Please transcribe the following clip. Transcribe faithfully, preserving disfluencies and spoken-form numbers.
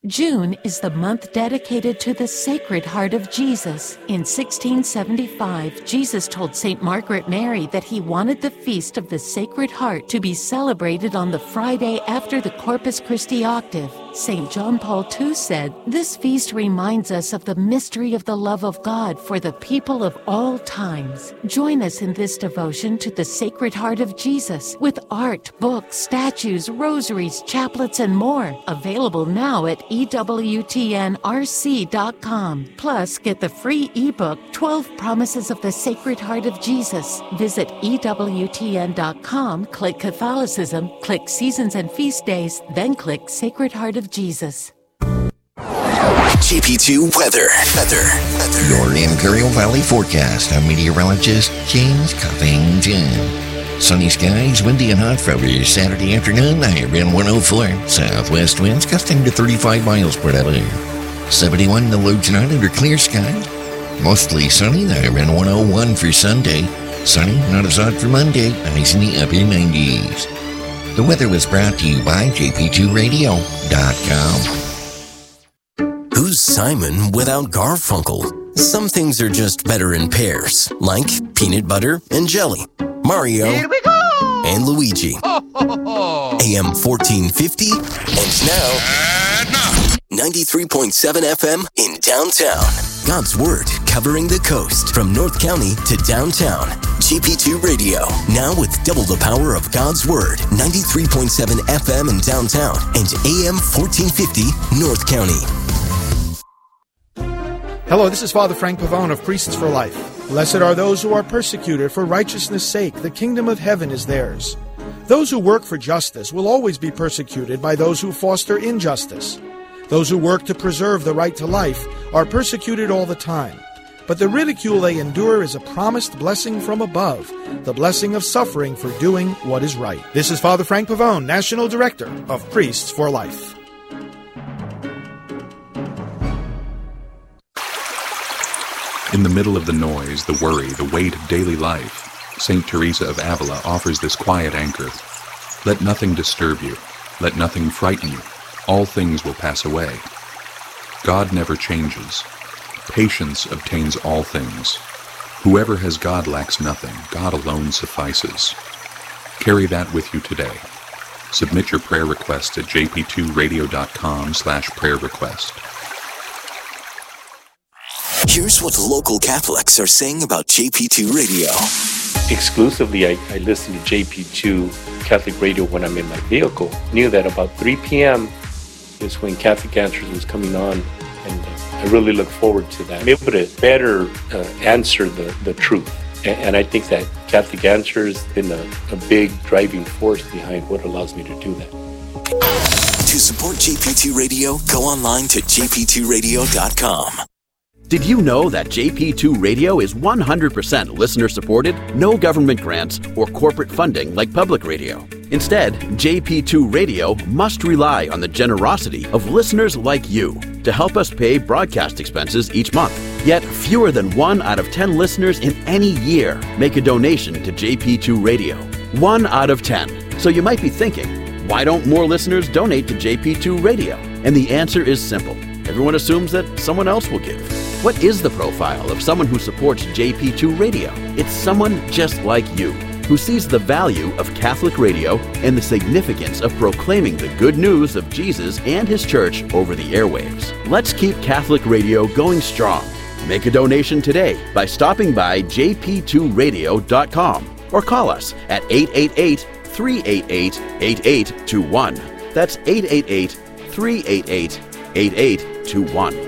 June is the month dedicated to the Sacred Heart of Jesus. In sixteen seventy-five, Jesus told Saint Margaret Mary that he wanted the Feast of the Sacred Heart to be celebrated on the Friday after the Corpus Christi octave. Saint John Paul the Second said, "This feast reminds us of the mystery of the love of God for the people of all times." Join us in this devotion to the Sacred Heart of Jesus with art, books, statues, rosaries, chaplets, and more. Available now at E W T N R C dot com. Plus, get the free ebook, twelve Promises of the Sacred Heart of Jesus. Visit E W T N dot com, click Catholicism, click Seasons and Feast Days, then click Sacred Heart of Jesus. J P two weather. Weather. Weather. Your Imperial Valley forecast. I'm meteorologist James Covington. Sunny skies, windy and hot for your Saturday afternoon. I ran one oh four. Southwest winds gusting to thirty-five miles per hour. seventy-one the low tonight under clear sky. Mostly sunny. I ran one oh one for Sunday. Sunny, not as hot for Monday. Highs in the upper nineties. The weather was brought to you by J P two radio dot com. Who's Simon without Garfunkel? Some things are just better in pairs, like peanut butter and jelly. Mario Here we go! and Luigi. Ho, ho, ho. A M fourteen fifty, and now ninety-three point seven F M in downtown. God's Word covering the coast from North County to downtown. J P two Radio, now with double the power of God's Word. ninety-three point seven F M in downtown and A M fourteen fifty North County. Hello, this is Father Frank Pavone of Priests for Life. Blessed are those who are persecuted for righteousness' sake. The kingdom of heaven is theirs. Those who work for justice will always be persecuted by those who foster injustice. Those who work to preserve the right to life are persecuted all the time. But the ridicule they endure is a promised blessing from above, the blessing of suffering for doing what is right. This is Father Frank Pavone, National Director of Priests for Life. In the middle of the noise, the worry, the weight of daily life, Saint Teresa of Avila offers this quiet anchor. Let nothing disturb you. Let nothing frighten you. All things will pass away. God never changes. Patience obtains all things. Whoever has God lacks nothing. God alone suffices. Carry that with you today. Submit your prayer request at J P two radio dot com slash prayer request. Here's what local Catholics are saying about J P two Radio. Exclusively, I, I listen to J P two Catholic Radio when I'm in my vehicle. Knew that about three p.m. is when Catholic Answers was coming on, and uh, I really look forward to that. I'm able to better uh, answer the, the truth. And, and I think that Catholic Answers has been a, a big driving force behind what allows me to do that. To support J P two Radio, go online to J P two radio dot com. Did you know that J P two Radio is one hundred percent listener-supported, no government grants or corporate funding like public radio? Instead, J P two Radio must rely on the generosity of listeners like you to help us pay broadcast expenses each month. Yet, fewer than one out of ten listeners in any year make a donation to J P two Radio. One out of ten. So you might be thinking, why don't more listeners donate to J P two Radio? And the answer is simple. Everyone assumes that someone else will give. What is the profile of someone who supports J P two Radio? It's someone just like you, who sees the value of Catholic radio and the significance of proclaiming the good news of Jesus and His Church over the airwaves. Let's keep Catholic radio going strong. Make a donation today by stopping by J P two radio dot com or call us at eight eight eight, three eight eight, eight eight two one. That's eight eight eight, three eight eight, eight eight two one.